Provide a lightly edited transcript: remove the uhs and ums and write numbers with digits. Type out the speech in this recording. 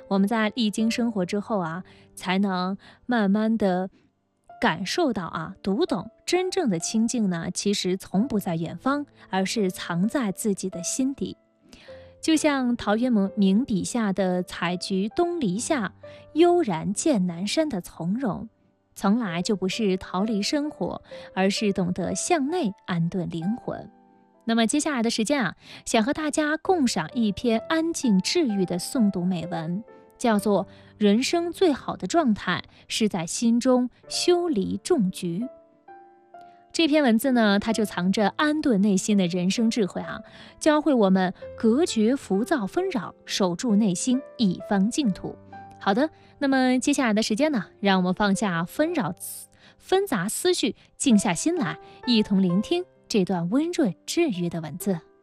我们在历经生活之后啊，才能慢慢的感受到读懂真正的清静呢，其实从不在远方，而是藏在自己的心底。就像陶渊明笔下的采菊东篱下，悠然见南山的从容，从来就不是逃离生活，而是懂得向内安顿灵魂。那么接下来的时间想和大家共赏一篇安静治愈的诵读美文，叫做《人生最好的状态是在心中修篱种菊》。这篇文字呢，它就藏着安顿内心的人生智慧教会我们隔绝浮躁纷扰，守住内心一方净土。好的，那么接下来的时间呢，让我们放下纷杂思绪，静下心来，一同聆听这段温润治愈的文字。